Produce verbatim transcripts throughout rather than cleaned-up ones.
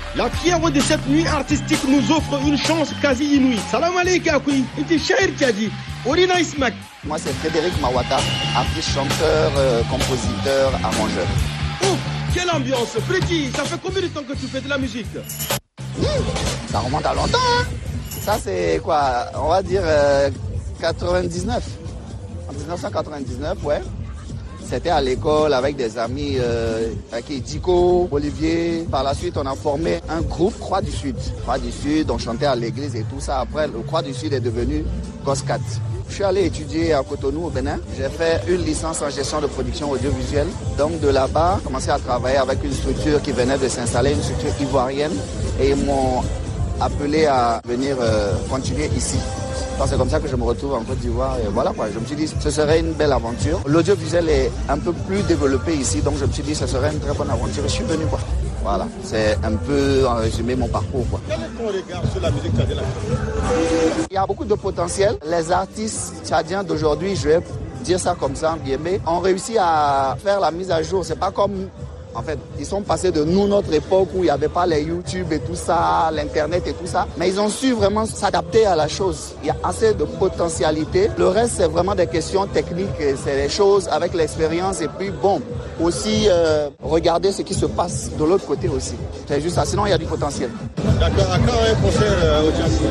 La fièvre de cette nuit artistique nous offre une chance quasi inouïe. Salam alaikum, Akoui. Inti Shair Tchadi. Orina Ismak. Moi, c'est Frédéric Mawata, artiste, chanteur, euh, compositeur, arrangeur. Oh, quelle ambiance. Freddy, ça fait combien de temps que tu fais de la musique? Mmh, ça remonte à longtemps, hein. Ça, c'est quoi? On va dire euh, quatre-vingt-dix-neuf. En dix-neuf cent quatre-vingt-dix-neuf, ouais. C'était à l'école avec des amis, euh, avec Dico, Olivier. Par la suite, on a formé un groupe, Croix du Sud. Croix du Sud, on chantait à l'église et tout ça. Après, le Croix du Sud est devenu Goscat. Je suis allé étudier à Cotonou, au Bénin. J'ai fait une licence en gestion de production audiovisuelle. Donc de là-bas, j'ai commencé à travailler avec une structure qui venait de s'installer, une structure ivoirienne. Et ils m'ont appelé à venir euh, continuer ici. C'est comme ça que je me retrouve en Côte d'Ivoire et voilà quoi. Je me suis dit ce serait une belle aventure. L'audiovisuel est un peu plus développé ici, donc je me suis dit ce serait une très bonne aventure. Je suis venu quoi. Voilà, c'est un peu en résumé mon parcours quoi. Quel est ton regard sur la musique tchadienne? Il y a beaucoup de potentiel. Les artistes tchadiens d'aujourd'hui, je vais dire ça comme ça en guillemets, ont réussi à faire la mise à jour. C'est pas comme en fait, ils sont passés de nous, notre époque où il n'y avait pas les YouTube et tout ça, l'Internet et tout ça. Mais ils ont su vraiment s'adapter à la chose. Il y a assez de potentialité. Le reste, c'est vraiment des questions techniques. C'est des choses avec l'expérience. Et puis, bon, aussi, euh, regarder ce qui se passe de l'autre côté aussi. C'est juste ça. Sinon, il y a du potentiel. D'accord. À quand un concert euh, au Tchad?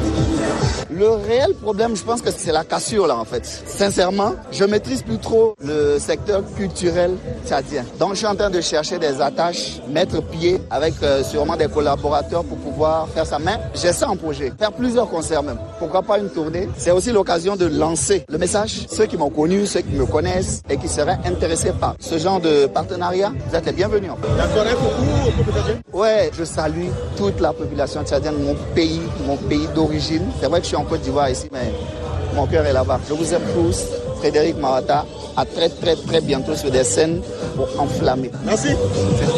Le réel problème, je pense que c'est la cassure, là, en fait. Sincèrement, je maîtrise plus trop le secteur culturel tchadien. Donc, je suis en train de chercher des attaches, mettre pied avec euh, sûrement des collaborateurs pour pouvoir faire ça. Mais j'ai ça en projet, faire plusieurs concerts même. Pourquoi pas une tournée? C'est aussi l'occasion de lancer le message. Ceux qui m'ont connu, ceux qui me connaissent et qui seraient intéressés par ce genre de partenariat, vous êtes les bienvenus. D'accord, un coucou au peuple tchadien? Ouais, je salue toute la population tchadienne, mon pays, mon pays d'origine. C'est vrai que je suis en Côte d'Ivoire ici, mais mon cœur est là-bas. Je vous aime tous. Frédéric Mawata, à très très très bientôt sur des scènes pour enflammer. Merci.